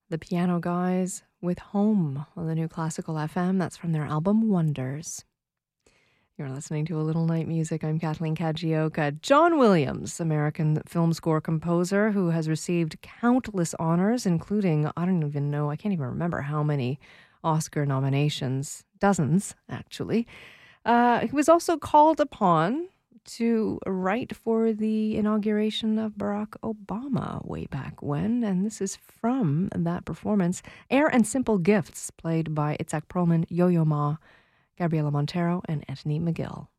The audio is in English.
The Piano Guys with Home on the New Classical FM. That's from their album Wonders. You're listening to A Little Night Music. I'm Kathleen Kajioka. John Williams, American film score composer who has received countless honors, including, I can't even remember how many Oscar nominations. Dozens, actually. He was also called upon to write for the inauguration of Barack Obama way back when, and this is from that performance. Air and Simple Gifts, played by Itzhak Perlman, Yo-Yo Ma, Gabriela Montero, and Anthony McGill.